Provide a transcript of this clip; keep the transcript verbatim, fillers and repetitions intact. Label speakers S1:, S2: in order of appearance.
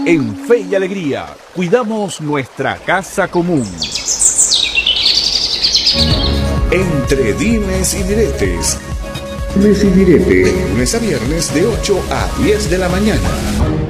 S1: En Fe y Alegría, cuidamos nuestra casa común. Entre dimes y diretes. Dimes y diretes. De lunes a viernes de ocho a diez de la mañana.